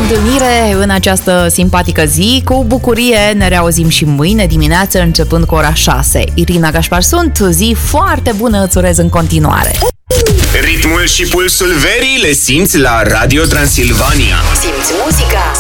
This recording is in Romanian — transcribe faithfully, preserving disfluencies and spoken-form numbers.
întâlnire în această simpatică zi. Cu bucurie ne reauzim și mâine dimineață începând cu ora șase. Irina Gașpar sunt, zi foarte bună îți urez în continuare. Ritmul și pulsul verii le simți la Radio Transilvania. Simți muzica.